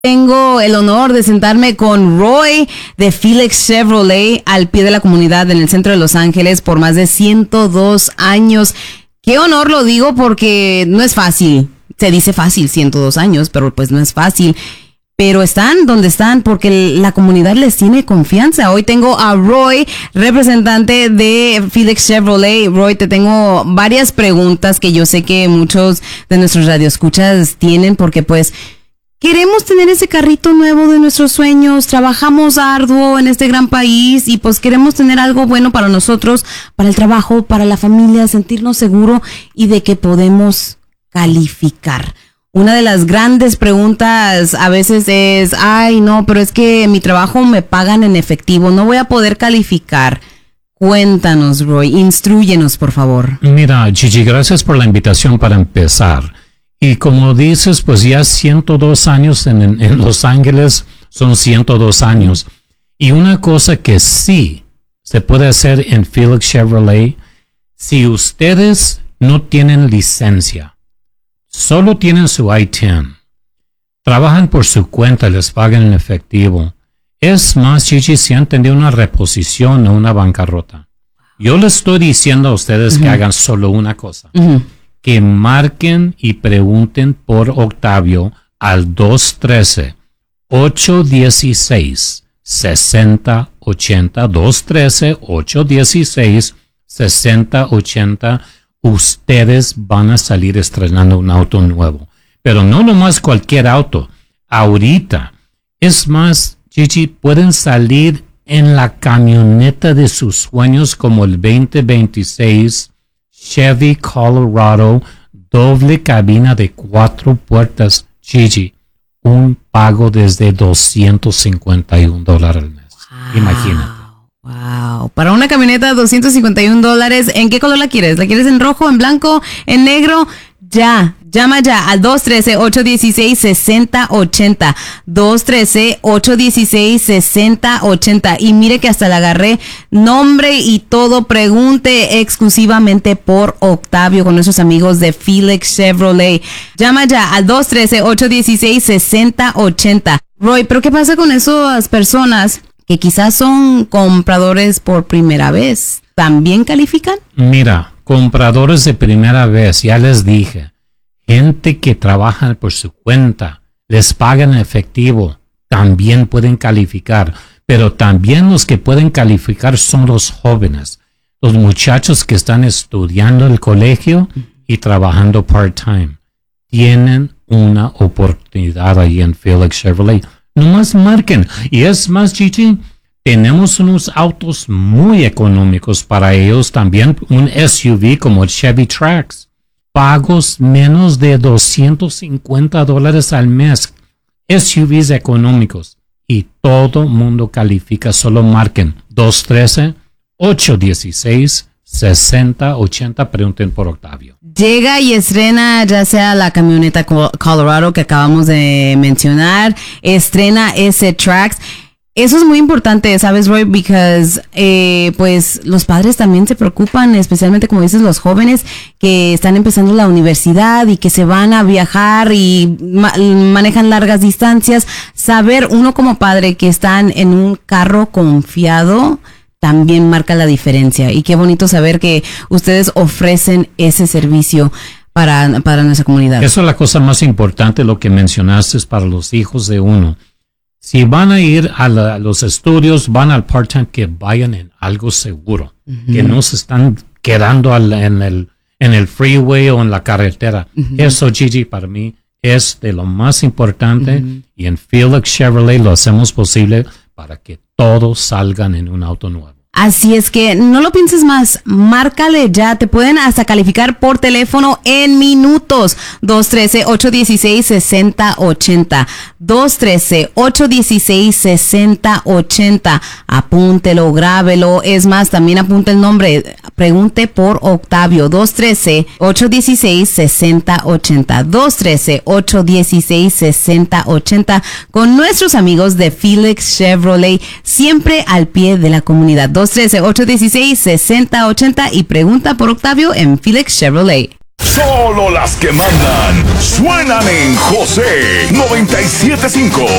Tengo el honor de sentarme con Roy de Felix Chevrolet al pie de la comunidad en el centro de Los Ángeles por más de 102 años. Qué honor lo digo porque no es fácil. Se dice fácil 102 años, pero pues no es fácil. Pero están donde están porque la comunidad les tiene confianza. Hoy tengo a Roy, representante de Felix Chevrolet. Roy, te tengo varias preguntas que yo sé que muchos de nuestros radioescuchas tienen porque pues queremos tener ese carrito nuevo de nuestros sueños, trabajamos arduo en este gran país y pues queremos tener algo bueno para nosotros, para el trabajo, para la familia, sentirnos seguros y de que podemos calificar. Una de las grandes preguntas a veces es, ay no, pero es que mi trabajo me pagan en efectivo, no voy a poder calificar. Cuéntanos, Roy, instrúyenos por favor. Mira, Gigi, gracias por la invitación para empezar. Y como dices, pues ya 102 años en Los Ángeles son 102 años. Y una cosa que sí se puede hacer en Felix Chevrolet, si ustedes no tienen licencia, solo tienen su I-10, trabajan por su cuenta, les pagan en efectivo. Es más, Gigi, si han tenido una reposición o una bancarrota. Yo les estoy diciendo a ustedes que hagan solo una cosa. Que marquen y pregunten por Octavio al 213-816-6080. 213-816-6080. Ustedes van a salir estrenando un auto nuevo. Pero no nomás cualquier auto. Ahorita. Es más, Gigi, pueden salir en la camioneta de sus sueños como el 2026 Chevy Colorado, doble cabina de 4 puertas, Gigi, un pago desde $251 al mes. Wow. Imagínate. Wow. Para una camioneta $251, ¿en qué color la quieres? ¿La quieres en rojo, en blanco, en negro? Ya. Llama ya al 213-816-6080. 213-816-6080. Y mire que hasta le agarré nombre y todo. Pregunte exclusivamente por Octavio con nuestros amigos de Felix Chevrolet. Llama ya al 213-816-6080. Roy, ¿pero qué pasa con esas personas que quizás son compradores por primera vez? ¿También califican? Mira, compradores de primera vez, ya les dije. Gente que trabaja por su cuenta, les pagan en efectivo, también pueden calificar. Pero también los que pueden calificar son los jóvenes, los muchachos que están estudiando en el colegio y trabajando part-time. Tienen una oportunidad ahí en Felix Chevrolet. Nomás marquen. Y es más, Gigi, tenemos unos autos muy económicos para ellos también. Un SUV como el Chevy Trax. Pagos menos de $250 al mes. SUVs económicos. Y todo mundo califica. Solo marquen 213-816-6080. Pregunten por Octavio. Llega y estrena ya sea la camioneta Colorado que acabamos de mencionar. Estrena ese Trax. Eso es muy importante, ¿sabes, Roy? Because, pues, los padres también se preocupan, especialmente, como dices, los jóvenes que están empezando la universidad y que se van a viajar y manejan largas distancias. Saber, uno como padre, que están en un carro confiado, también marca la diferencia. Y qué bonito saber que ustedes ofrecen ese servicio para nuestra comunidad. Eso es la cosa más importante, lo que mencionaste, es para los hijos de uno. Si van a ir a los estudios, van al part-time, que vayan en algo seguro, que no se están quedando en el freeway o en la carretera. Eso, Gigi, para mí es de lo más importante, y en Felix Chevrolet lo hacemos posible para que todos salgan en un auto nuevo. Así es que no lo pienses más, márcale ya, te pueden hasta calificar por teléfono en minutos. 213-816-6080. 213-816-6080. Apúntelo, grábelo. Es más, también apunte el nombre. Pregunte por Octavio. 213-816-6080. 213-816-6080. Con nuestros amigos de Felix Chevrolet, siempre al pie de la comunidad. 213-816-6080 y pregunta por Octavio en Felix Chevrolet. Solo las que mandan suenan en José 97.5.